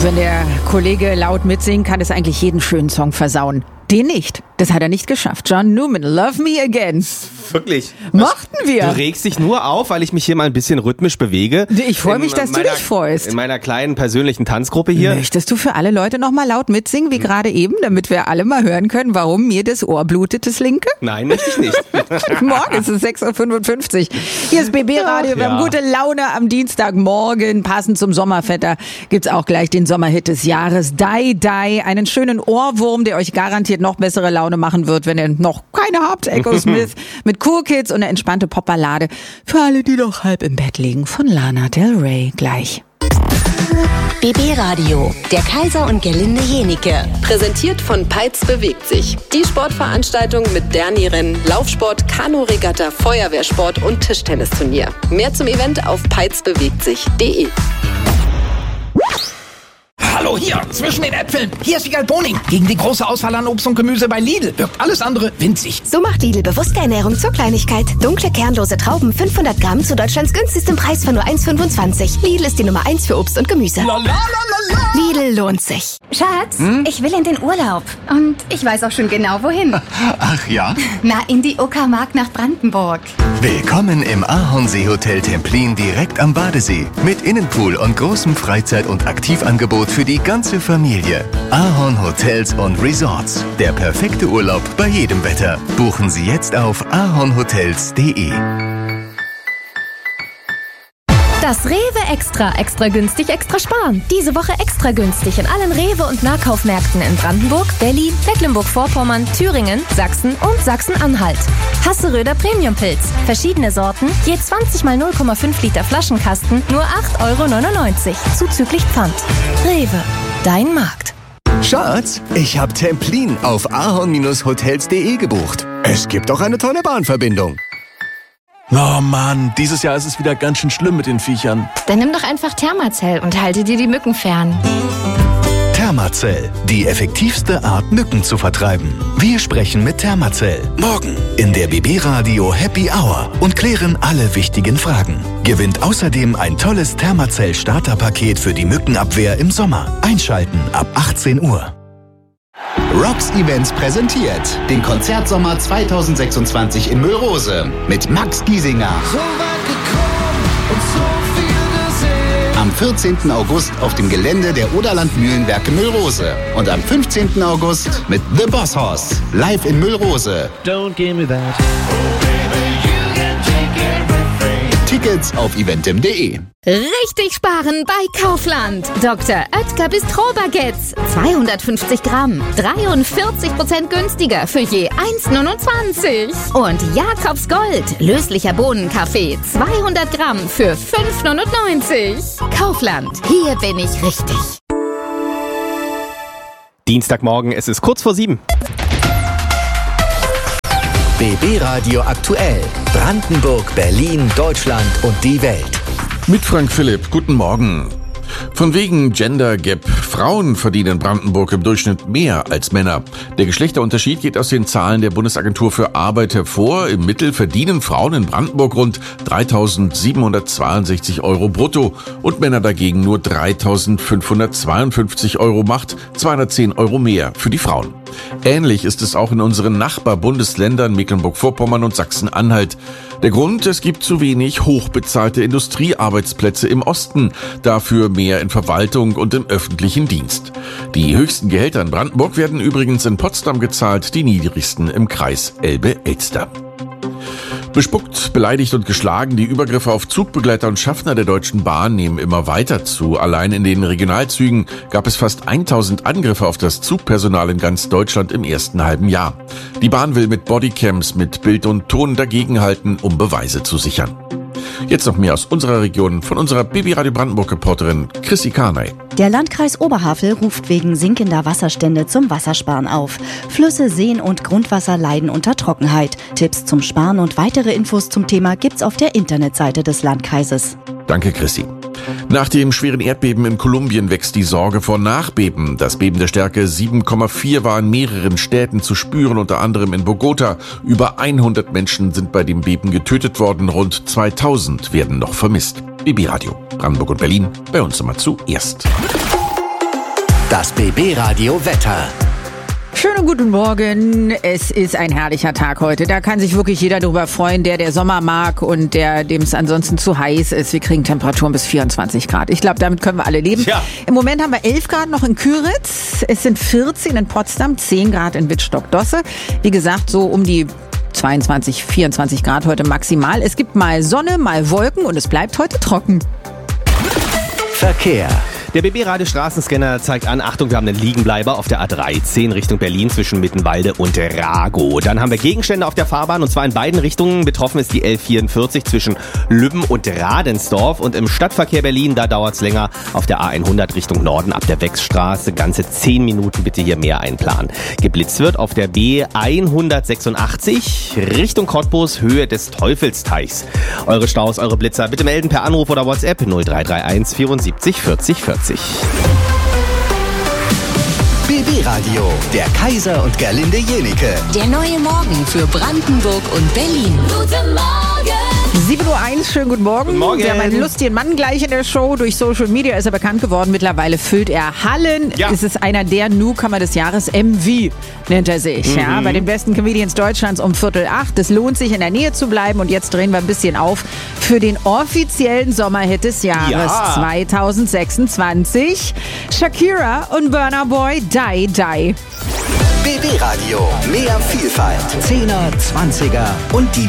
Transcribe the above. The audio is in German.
Wenn der Kollege laut mitsingt, kann es eigentlich jeden schönen Song versauen. Den nicht. Das hat er nicht geschafft. John Newman, Love Me Again. Wirklich. Mochten wir. Du regst dich nur auf, weil ich mich hier mal ein bisschen rhythmisch bewege. Ich freue mich, dass du dich freust. In meiner kleinen persönlichen Tanzgruppe hier. Möchtest du für alle Leute nochmal laut mitsingen, wie gerade eben, damit wir alle mal hören können, warum mir das Ohr blutet, das linke? Nein, möchte ich nicht. Morgen ist es 6.55 Uhr. Hier ist BB Radio. Wir haben gute Laune am Dienstagmorgen. Passend zum Sommervetter gibt's auch gleich den Sommerhit des Jahres. Die, Die. Einen schönen Ohrwurm, der euch garantiert noch bessere Laune machen wird, wenn ihr noch keine habt. Echo Smith mit Cool Kids und eine entspannte Popballade für alle, die noch halb im Bett liegen, von Lana Del Rey. Gleich. BB Radio, der Kaiser und Gerlinde Jenike. Präsentiert von Peitz bewegt sich. Die Sportveranstaltung mit Derni-Rennen, Laufsport, Kanu-Regatta, Feuerwehrsport und Tischtennisturnier. Mehr zum Event auf peizbewegtsich.de. Hallo hier, zwischen den Äpfeln. Hier ist Wiegald Boning. Gegen die große Auswahl an Obst und Gemüse bei Lidl wirkt alles andere winzig. So macht Lidl bewusste Ernährung zur Kleinigkeit. Dunkle, kernlose Trauben, 500 Gramm zu Deutschlands günstigstem Preis von nur 1,25. Lidl ist die Nummer 1 für Obst und Gemüse. Lidl lohnt sich. Schatz, ich will in den Urlaub. Und ich weiß auch schon genau, wohin. Ach ja? Na, in die Uckermark nach Brandenburg. Willkommen im Ahornsee-Hotel Templin direkt am Badesee. Mit Innenpool und großem Freizeit- und Aktivangebot für die ganze Familie. Ahorn Hotels und Resorts. Der perfekte Urlaub bei jedem Wetter. Buchen Sie jetzt auf ahornhotels.de. Das Rewe Extra. Extra günstig, extra sparen. Diese Woche extra günstig in allen Rewe- und Nahkaufmärkten in Brandenburg, Berlin, Mecklenburg-Vorpommern, Thüringen, Sachsen und Sachsen-Anhalt. Hasseröder Premiumpilz. Verschiedene Sorten, je 20 mal 0,5 Liter Flaschenkasten, nur 8,99 €. Zuzüglich Pfand. Rewe, dein Markt. Schatz, ich habe Templin auf ahorn-hotels.de gebucht. Es gibt auch eine tolle Bahnverbindung. Oh Mann, dieses Jahr ist es wieder ganz schön schlimm mit den Viechern. Dann nimm doch einfach Thermacell und halte dir die Mücken fern. Thermacell, die effektivste Art, Mücken zu vertreiben. Wir sprechen mit Thermacell. Morgen in der BB Radio Happy Hour und klären alle wichtigen Fragen. Gewinnt außerdem ein tolles Thermacell Starterpaket für die Mückenabwehr im Sommer. Einschalten ab 18 Uhr. Rocks Events präsentiert den Konzertsommer 2026 in Müllrose mit Max Giesinger. Am 14. August auf dem Gelände der Oderland Mühlenwerke Müllrose. Und am 15. August mit The Boss Hoss live in Müllrose. Don't give me that. Tickets auf eventim.de. Richtig sparen bei Kaufland. Dr. Oetker Bistro-Baguettes. 250 Gramm. 43% günstiger für je 1,29. Und Jakobs Gold. Löslicher Bohnenkaffee. 200 Gramm für 5,99. Kaufland. Hier bin ich richtig. Dienstagmorgen, es ist kurz vor 7. BB Radio aktuell. Brandenburg, Berlin, Deutschland und die Welt. Mit Frank Philipp, guten Morgen. Von wegen Gender Gap. Frauen verdienen in Brandenburg im Durchschnitt mehr als Männer. Der Geschlechterunterschied geht aus den Zahlen der Bundesagentur für Arbeit hervor. Im Mittel verdienen Frauen in Brandenburg rund 3.762 € brutto und Männer dagegen nur 3.552 €, macht 210 € mehr für die Frauen. Ähnlich ist es auch in unseren Nachbarbundesländern Mecklenburg-Vorpommern und Sachsen-Anhalt. Der Grund, es gibt zu wenig hochbezahlte Industriearbeitsplätze im Osten, dafür mehr in Verwaltung und im öffentlichen Dienst. Die höchsten Gehälter in Brandenburg werden übrigens in Potsdam gezahlt, die niedrigsten im Kreis Elbe-Elster. Bespuckt, beleidigt und geschlagen, die Übergriffe auf Zugbegleiter und Schaffner der Deutschen Bahn nehmen immer weiter zu. Allein in den Regionalzügen gab es fast 1000 Angriffe auf das Zugpersonal in ganz Deutschland im ersten halben Jahr. Die Bahn will mit Bodycams, mit Bild und Ton dagegenhalten, um Beweise zu sichern. Jetzt noch mehr aus unserer Region von unserer BB Radio Brandenburg-Reporterin Chrissy Karnay. Der Landkreis Oberhavel ruft wegen sinkender Wasserstände zum Wassersparen auf. Flüsse, Seen und Grundwasser leiden unter Trockenheit. Tipps zum Sparen und weitere Infos zum Thema gibt's auf der Internetseite des Landkreises. Danke, Chrissy. Nach dem schweren Erdbeben in Kolumbien wächst die Sorge vor Nachbeben. Das Beben der Stärke 7,4 war in mehreren Städten zu spüren, unter anderem in Bogota. Über 100 Menschen sind bei dem Beben getötet worden, rund 2000 werden noch vermisst. BB Radio, Brandenburg und Berlin, bei uns immer zuerst. Das BB Radio Wetter. Schönen guten Morgen. Es ist ein herrlicher Tag heute. Da kann sich wirklich jeder drüber freuen, der Sommer mag und dem es ansonsten zu heiß ist. Wir kriegen Temperaturen bis 24 Grad. Ich glaube, damit können wir alle leben. Ja. Im Moment haben wir 11 Grad noch in Küritz. Es sind 14 in Potsdam, 10 Grad in Wittstock-Dosse. Wie gesagt, so um die 22, 24 Grad heute maximal. Es gibt mal Sonne, mal Wolken und es bleibt heute trocken. Verkehr. Der BB-Radio Straßenscanner zeigt an, Achtung, wir haben einen Liegenbleiber auf der A13 Richtung Berlin zwischen Mittenwalde und Ragow. Dann haben wir Gegenstände auf der Fahrbahn und zwar in beiden Richtungen. Betroffen ist die L44 zwischen Lübben und Radensdorf. Und im Stadtverkehr Berlin, da dauert es länger auf der A100 Richtung Norden ab der Wechsstraße. Ganze 10 Minuten, bitte hier mehr einplanen. Geblitzt wird auf der B186 Richtung Cottbus, Höhe des Teufelsteichs. Eure Staus, eure Blitzer, bitte melden per Anruf oder WhatsApp 0331 74 40 40. BB Radio, der Kaiser und Gerlinde Jenike. Der neue Morgen für Brandenburg und Berlin. Guten Morgen! 7:01 Uhr, schönen guten Morgen. Guten Morgen. Wir haben einen lustigen Mann gleich in der Show. Durch Social Media ist er bekannt geworden. Mittlerweile füllt er Hallen. Ja. Es ist einer der Newcomer des Jahres. MV nennt er sich. Ja, bei den besten Comedians Deutschlands um 7:45. Es lohnt sich, in der Nähe zu bleiben. Und jetzt drehen wir ein bisschen auf für den offiziellen Sommerhit des Jahres 2026. Shakira und Burna Boy, Die Die. BB Radio, mehr Vielfalt. 10er, 20er und die